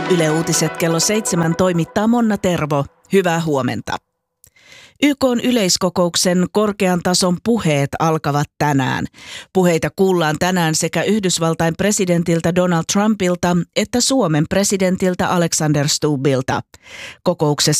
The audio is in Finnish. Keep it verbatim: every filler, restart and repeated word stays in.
Yle Uutiset kello seitsemän toimittaa Monna Tervo. Hyvää huomenta. Y K:n yleiskokouksen korkean tason puheet alkavat tänään. Puheita kuullaan tänään sekä Yhdysvaltain presidentiltä Donald Trumpilta että Suomen presidentiltä Alexander Stubbilta. Kokouksessa